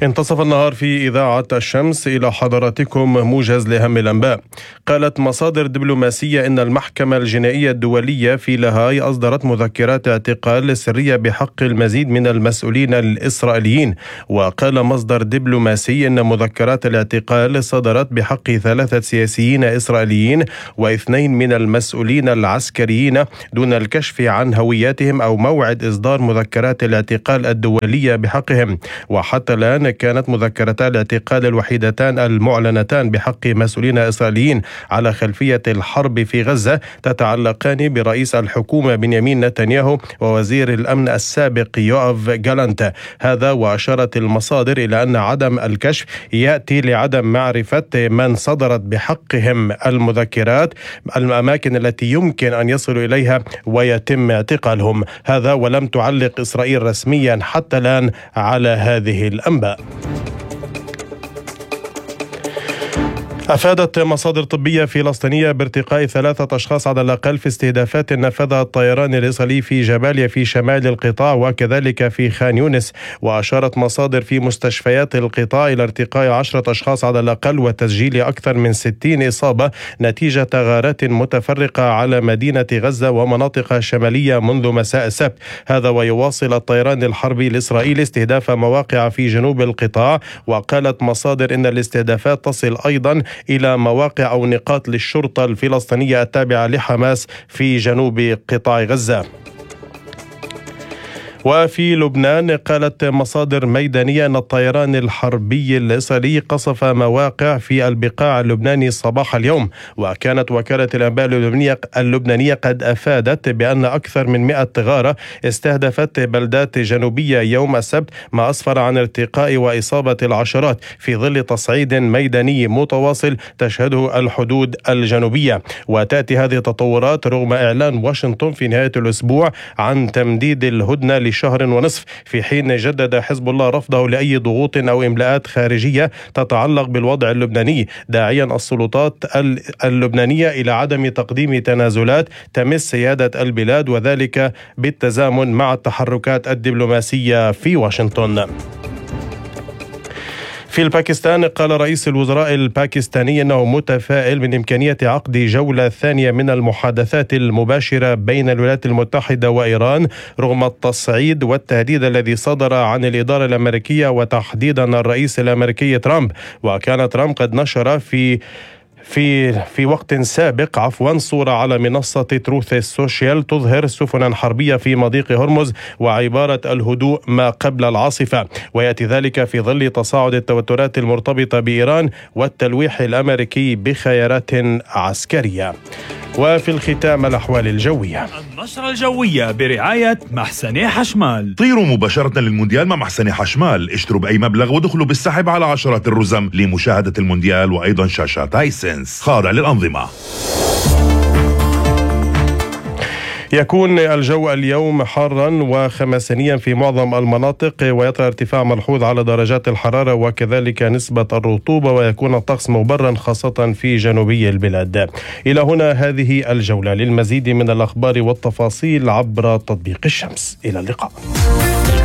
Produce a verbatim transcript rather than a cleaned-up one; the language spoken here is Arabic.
منتصف النهار في إذاعة الشمس، إلى حضراتكم موجز لأهم الأنباء. قالت مصادر دبلوماسية إن المحكمة الجنائية الدولية في لاهاي أصدرت مذكرات اعتقال سرية بحق المزيد من المسؤولين الإسرائيليين. وقال مصدر دبلوماسي إن مذكرات الاعتقال صدرت بحق ثلاثة سياسيين إسرائيليين واثنين من المسؤولين العسكريين دون الكشف عن هوياتهم أو موعد إصدار مذكرات الاعتقال الدولية بحقهم. وحتى الآن كانت مذكرتا الاعتقال الوحيدتان المعلنتان بحق مسؤولين إسرائيليين على خلفية الحرب في غزة تتعلقان برئيس الحكومة بنيامين نتنياهو ووزير الأمن السابق يوآف جالانت. هذا وأشارت المصادر إلى أن عدم الكشف يأتي لعدم معرفة من صدرت بحقهم المذكرات الأماكن التي يمكن أن يصلوا إليها ويتم اعتقالهم. هذا ولم تعلق إسرائيل رسميا حتى الآن على هذه الأنباء. أفادت مصادر طبية فلسطينية بارتقاء ثلاثة أشخاص على الأقل في استهدافات نفذها الطيران الإسرائيلي في جباليا في شمال القطاع وكذلك في خان يونس. وأشارت مصادر في مستشفيات القطاع إلى ارتقاء عشرة أشخاص على الأقل وتسجيل أكثر من ستين إصابة نتيجة غارات متفرقة على مدينة غزة ومناطق شمالية منذ مساء السبت. هذا ويواصل الطيران الحربي الإسرائيلي استهداف مواقع في جنوب القطاع. وقالت مصادر إن الاستهدافات تصل أيضا إلى مواقع أو نقاط للشرطة الفلسطينية التابعة لحماس في جنوب قطاع غزة. وفي لبنان قالت مصادر ميدانية أن الطيران الحربي الإسرائيلي قصف مواقع في البقاع اللبناني صباح اليوم. وكانت وكالة الأنباء اللبنانية اللبنانية قد أفادت بأن أكثر من مئة غارة استهدفت بلدات جنوبية يوم السبت، ما أسفر عن ارتقاء وإصابة العشرات في ظل تصعيد ميداني متواصل تشهده الحدود الجنوبية. وتأتي هذه التطورات رغم إعلان واشنطن في نهاية الأسبوع عن تمديد الهدنة شهر ونصف، في حين جدد حزب الله رفضه لأي ضغوط أو إملاءات خارجية تتعلق بالوضع اللبناني، داعيا السلطات اللبنانية إلى عدم تقديم تنازلات تمس سيادة البلاد، وذلك بالتزامن مع التحركات الدبلوماسية في واشنطن. في الباكستان قال رئيس الوزراء الباكستاني أنه متفائل من إمكانية عقد جولة ثانية من المحادثات المباشرة بين الولايات المتحدة وإيران رغم التصعيد والتهديد الذي صدر عن الإدارة الأمريكية وتحديدا الرئيس الأمريكي ترامب. وكان ترامب قد نشر في في في وقت سابق عفوا صورة على منصة تروث السوشيال تظهر سفنا حربية في مضيق هرمز وعبارة الهدوء ما قبل العاصفة. ويأتي ذلك في ظل تصاعد التوترات المرتبطة بإيران والتلويح الأمريكي بخيارات عسكرية. وفي الختام الأحوال الجوية. النشرة الجوية برعاية محسني حشمال. طيروا مباشرة للمونديال مع محسني حشمال، اشتروا بأي مبلغ ودخلوا بالسحب على عشرات الرزم لمشاهدة المونديال وأيضا شاشات هايسنس خاضع للأنظمة. يكون الجو اليوم حارا وخمسينيا في معظم المناطق، ويطرأ ارتفاع ملحوظ على درجات الحرارة وكذلك نسبة الرطوبة، ويكون الطقس مغبرا خاصة في جنوبي البلاد. إلى هنا هذه الجولة. للمزيد من الأخبار والتفاصيل عبر تطبيق الشمس. إلى اللقاء.